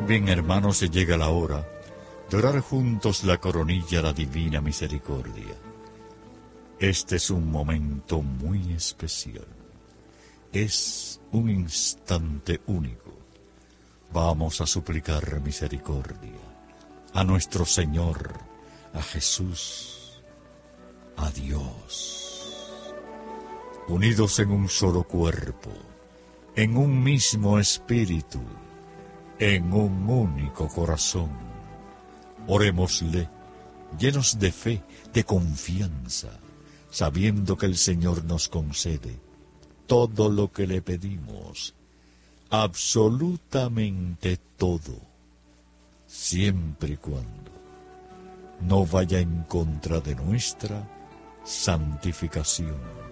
bien, hermanos, se llega la hora de orar juntos la coronilla a la divina misericordia. Este es un momento muy especial. Es un instante único. Vamos a suplicar misericordia a nuestro Señor, a Jesús, a Dios. Unidos en un solo cuerpo, en un mismo espíritu, en un único corazón, orémosle, llenos de fe, de confianza, sabiendo que el Señor nos concede todo lo que le pedimos, absolutamente todo, siempre y cuando no vaya en contra de nuestra santificación.